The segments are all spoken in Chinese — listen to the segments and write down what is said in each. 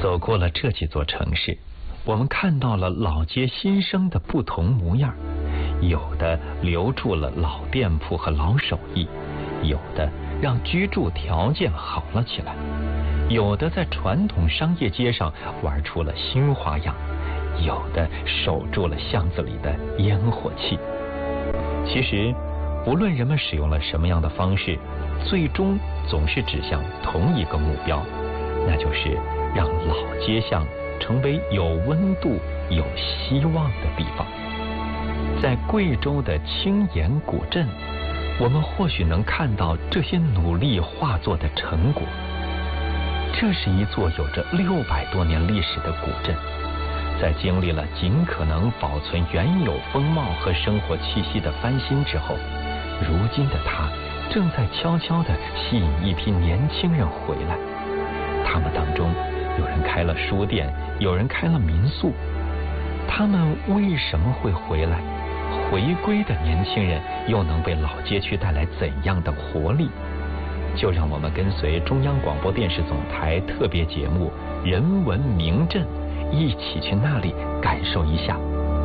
走过了这几座城市，我们看到了老街新生的不同模样，有的留住了老店铺和老手艺，有的让居住条件好了起来，有的在传统商业街上玩出了新花样，有的守住了巷子里的烟火气。其实无论人们使用了什么样的方式，最终总是指向同一个目标，那就是让老街巷成为有温度有希望的地方。在贵州的青岩古镇，我们或许能看到这些努力化作的成果。这是一座有着600多年历史的古镇，在经历了尽可能保存原有风貌和生活气息的翻新之后，如今的它正在悄悄地吸引一批年轻人回来。他们当中有人开了书店，有人开了民宿。他们为什么会回来？回归的年轻人又能为老街区带来怎样的活力？就让我们跟随中央广播电视总台特别节目《人文名镇》，一起去那里感受一下。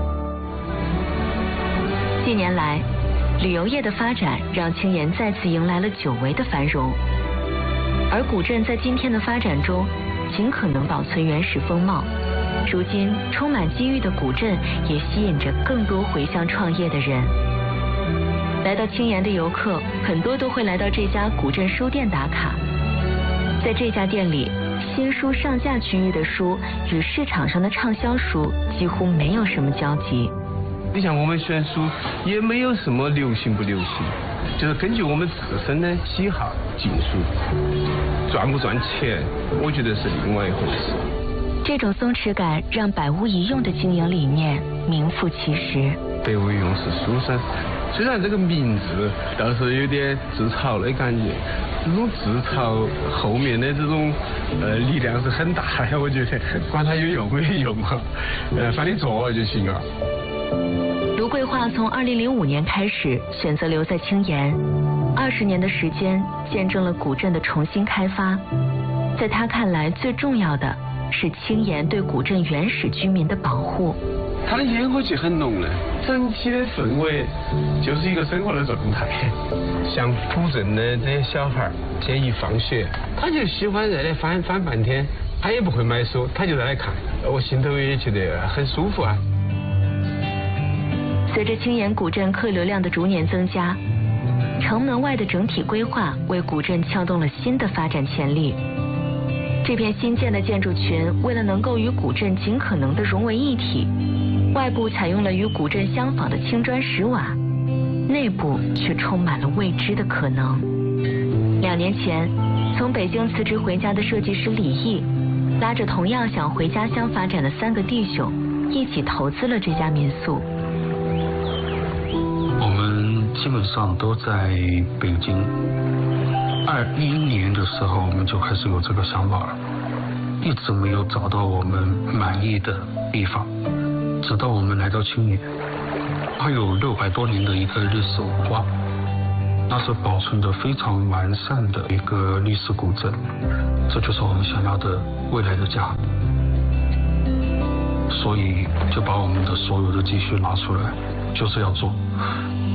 近年来，旅游业的发展让青岩再次迎来了久违的繁荣，而古镇在今天的发展中尽可能保存原始风貌。如今充满机遇的古镇也吸引着更多回乡创业的人。来到青岩的游客很多都会来到这家古镇书店打卡。在这家店里，新书上架区域的书与市场上的畅销书几乎没有什么交集。 你像我们选书也没有什么流行不流行，就是根据我们自身的喜好进书，赚不赚钱我觉得是另外一回事。 这种松弛感让百无一用的经营理念名副其实。 百无一用是书生，虽然这个名字倒是有点自嘲的感觉，这种自嘲后面的这种力量是很大的，我觉得管它有用没用啊，反正做就行了。 卢桂华从2005年开始选择留在青岩，20年的时间见证了古镇的重新开发。在他看来，最重要的是青岩对古镇原始居民的保护。 它的烟火气很浓的，整体的氛围就是一个生活的状态。像古镇的这些小孩，这一放学，他就喜欢在那翻半天，他也不会买书，他就在那看，我心头也觉得很舒服啊。 随着青岩古镇客流量的逐年增加，城门外的整体规划为古镇撬动了新的发展潜力。这片新建的建筑群为了能够与古镇尽可能的融为一体，外部采用了与古镇相仿的青砖石瓦，内部却充满了未知的可能。2年前，从北京辞职回家的设计师李毅，拉着同样想回家乡发展的3个弟兄，一起投资了这家民宿。 我们基本上都在北京。21年的时候，我们就开始有这个想法了，一直没有找到我们满意的地方，直到我们来到青岩，它有600多年的一个历史文化，那是保存得非常完善的一个历史古镇，这就是我们想要的未来的家。所以就把我们的所有的积蓄拿出来，就是要做。